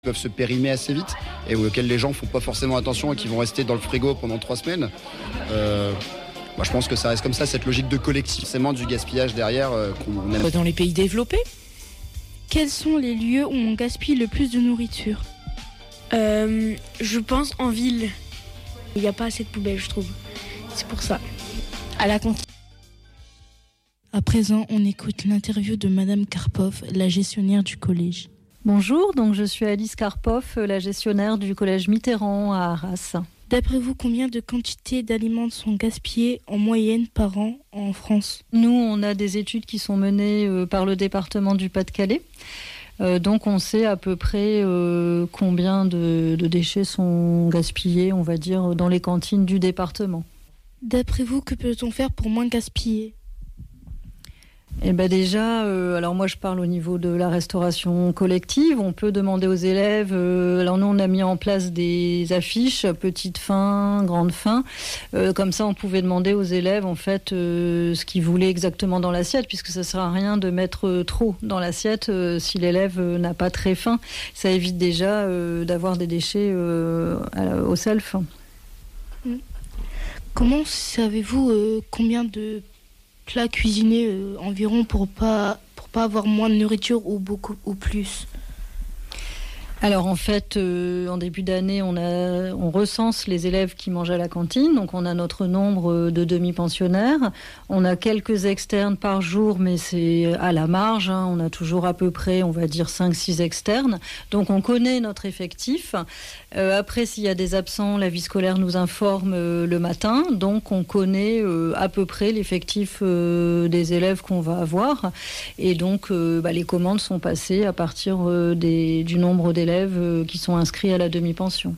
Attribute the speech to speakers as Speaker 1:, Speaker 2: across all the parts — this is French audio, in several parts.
Speaker 1: peuvent se périmer assez vite et auxquels les gens font pas forcément attention et qui vont rester dans le frigo pendant 3 semaines. Moi, je pense que ça reste comme ça, cette logique de collectif. C'est vraiment du gaspillage derrière qu'on aime.
Speaker 2: Dans les pays développés.
Speaker 3: Quels sont les lieux où on gaspille le plus de nourriture ?
Speaker 4: Je pense en ville. Il n'y a pas assez de poubelles, je trouve. C'est pour ça.
Speaker 3: À la cantine. À présent, on écoute l'interview de Madame Karpov, la gestionnaire du collège.
Speaker 5: Bonjour, donc je suis Alice Karpov, la gestionnaire du collège Mitterrand à Arras.
Speaker 3: D'après vous, combien de quantités d'aliments sont gaspillées en moyenne par an en France ?
Speaker 5: Nous, on a des études qui sont menées par le département du Pas-de-Calais. Donc on sait à peu près combien de déchets sont gaspillés, on va dire, dans les cantines du département.
Speaker 3: D'après vous, que peut-on faire pour moins gaspiller ?
Speaker 5: Eh ben déjà, alors moi je parle au niveau de la restauration collective. On peut demander aux élèves. Alors nous on a mis en place des affiches, petite faim, grande faim. Comme ça on pouvait demander aux élèves en fait ce qu'ils voulaient exactement dans l'assiette, puisque ça sert à rien de mettre trop dans l'assiette si l'élève n'a pas très faim. Ça évite déjà d'avoir des déchets au self.
Speaker 3: Comment savez-vous combien de plats cuisinés environ pour pas avoir moins de nourriture ou beaucoup ou plus ?
Speaker 5: Alors en fait, en début d'année, on recense les élèves qui mangent à la cantine. Donc on a notre nombre de demi-pensionnaires. On a quelques externes par jour, mais c'est à la marge. On a toujours à peu près, on va dire, 5-6 externes. Donc on connaît notre effectif. Après, s'il y a des absents, la vie scolaire nous informe le matin. Donc on connaît à peu près l'effectif des élèves qu'on va avoir. Et donc les commandes sont passées à partir du nombre d'élèves qui sont inscrits à la demi-pension.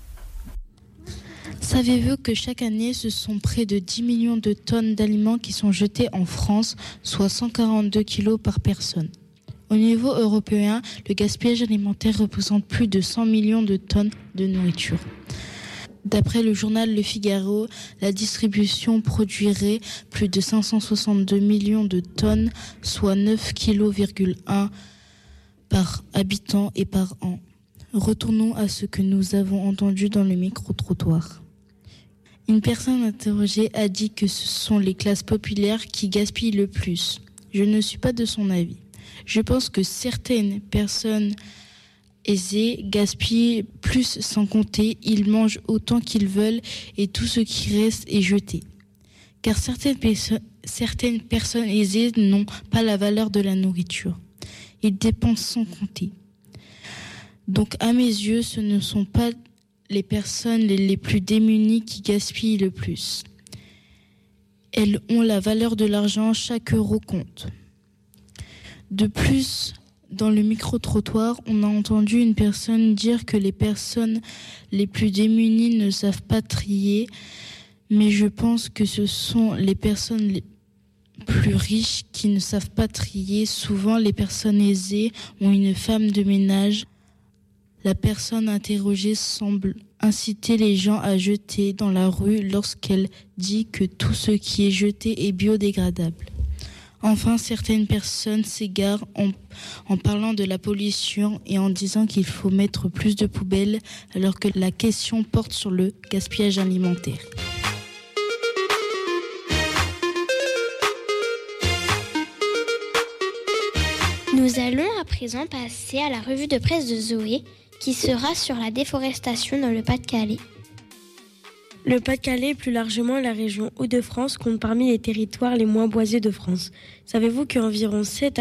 Speaker 3: Savez-vous que chaque année, ce sont près de 10 millions de tonnes d'aliments qui sont jetés en France, soit 142 kilos par personne. Au niveau européen, le gaspillage alimentaire représente plus de 100 millions de tonnes de nourriture. D'après le journal Le Figaro, la distribution produirait plus de 562 millions de tonnes, soit 9,1 kg par habitant et par an. Retournons à ce que nous avons entendu dans le micro-trottoir. Une personne interrogée a dit que ce sont les classes populaires qui gaspillent le plus. Je ne suis pas de son avis. Je pense que certaines personnes aisées gaspillent plus sans compter. Ils mangent autant qu'ils veulent et tout ce qui reste est jeté. Car certaines personnes aisées n'ont pas la valeur de la nourriture. Ils dépensent sans compter. Donc à mes yeux, ce ne sont pas les personnes les plus démunies qui gaspillent le plus. Elles ont la valeur de l'argent, chaque euro compte. De plus, dans le micro-trottoir, on a entendu une personne dire que les personnes les plus démunies ne savent pas trier, mais je pense que ce sont les personnes les plus riches qui ne savent pas trier. Souvent, les personnes aisées ont une femme de ménage. La personne interrogée semble inciter les gens à jeter dans la rue lorsqu'elle dit que tout ce qui est jeté est biodégradable. Enfin, certaines personnes s'égarent en parlant de la pollution et en disant qu'il faut mettre plus de poubelles alors que la question porte sur le gaspillage alimentaire.
Speaker 6: Nous allons à présent passer à la revue de presse de Zoé, qui sera sur la déforestation dans le Pas-de-Calais.
Speaker 4: Le Pas-de-Calais, plus largement la région Hauts-de-France, compte parmi les territoires les moins boisés de France. Savez-vous qu'environ 7